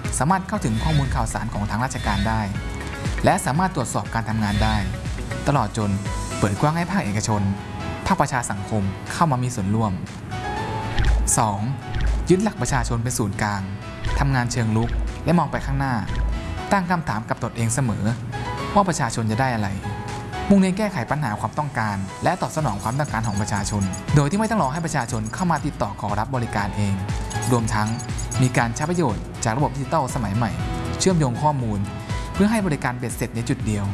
สามารถเข้าถึงข้อมูลข่าวสารของทางราชการได้และสามารถตรวจสอบการทำงานได้ตลอดจนเปิดกว้างให้ภาคเอกชนภาคประชาสังคมเข้ามามีส่วนร่วม 2. ยึดหลักประชาชนเป็นศูนย์กลางทำงานเชิงลุกและมองไปข้างหน้าตั้งคำถามกับตนเองเสมอว่าประชาชนจะได้อะไรมุ่งเน้นแก้ไขปัญหาความต้องการและตอบสนองความต้องการของประชาชนโดยที่ไม่ต้องรอให้ประชาชนเข้ามาติดต่อขอรับบริการเองรวมทั้งมีการใช้ประโยชน์จากระบบดิจิทัลสมัยใหม่เชื่อมโยงข้อมูลเพื่อให้บริการเบ็ดเสร็จในจุดเดียว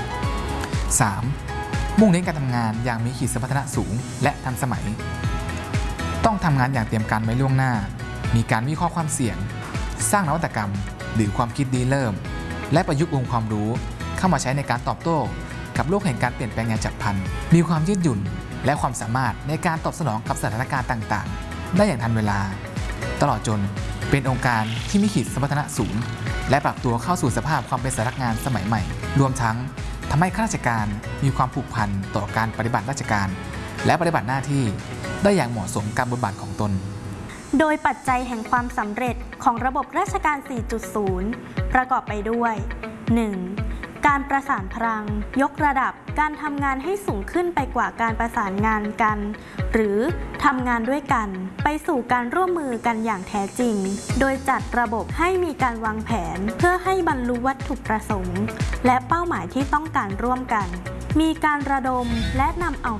3. มุ่งเน้นการทำงานอย่างมีขีดสมรรถนะสูงและทันสมัยต้องทำงานอย่างเตรียมการไว้ล่วงหน้ามีการวิเคราะห์ความเสี่ยงสร้างนวัตกรรมหรือความคิดริเริ่มและประยุกต์องค์ความรู้เข้ามาใช้ในการตอบโต้กับโลกแห่งการเปลี่ยนแปลงอย่างฉับพลันมีความยืดหยุ่นและความสามารถในการตอบสนองกับสถานการณ์ต่างๆได้อย่างทันเวลาตลอดจนเป็นองค์การที่มีขีดสมรรถนะสูงและปรับตัวเข้าสู่สภาพความเป็นสำนักงานสมัยใหม่รวมทั้งทำให้ข้าราชการมีความผูกพันต่อการปฏิบัติราชการและปฏิบัติหน้าที่ได้อย่างเหมาะสมกับบทบาทของตนโดยปัจจัยแห่งความสำเร็จของระบบราชการ 4.0 ประกอบไปด้วย 1. การประสานพลังยกระดับการทำงานให้สูงขึ้นไปกว่าการประสานงานกันหรือทำงานด้วยกันไปสู่การร่วมมือกันอย่างแท้จริงโดยจัดระบบให้มีการวางแผนเพื่อให้บรรลุวัตถุประสงค์และเป้าหมายที่ต้องการร่วมกันมีการระดมและนำเอา